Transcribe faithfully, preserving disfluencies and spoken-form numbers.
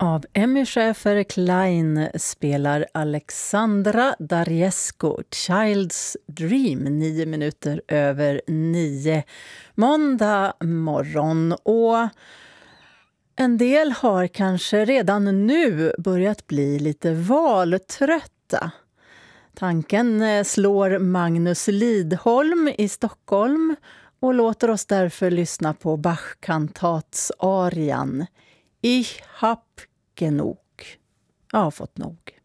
Av Emmy Schäfer Klein spelar Alexandra Darjesco Child's Dream, nio minuter över nio, måndag morgon. Och en del har kanske redan nu börjat bli lite valtrötta. Tanken slår Magnus Lidholm i Stockholm och låter oss därför lyssna på Bach-kantatsarian Ich hab genug. Jag har fått nog.